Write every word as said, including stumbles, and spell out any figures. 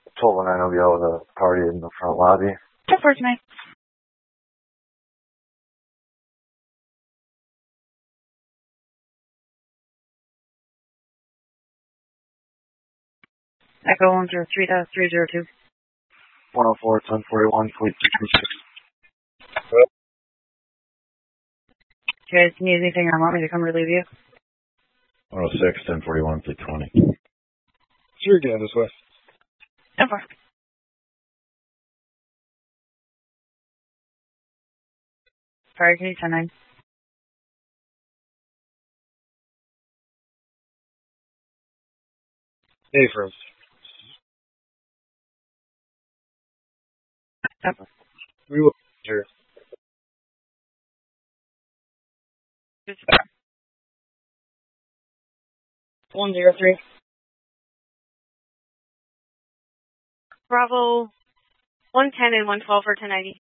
twelve oh nine O B L with a party in the front lobby. ten four tonight. Echo one zero three uh, three zero two. one oh four, ten forty-one, fleet sixty-six. Okay, need anything or want me to come relieve you? one oh six, ten forty-one, fleet twenty. Sure, get this way. ten four. Sorry, can you ten nine? Hey, friends. ten four. We will here. one zero three. Bravo one ten and one twelve for ten ninety.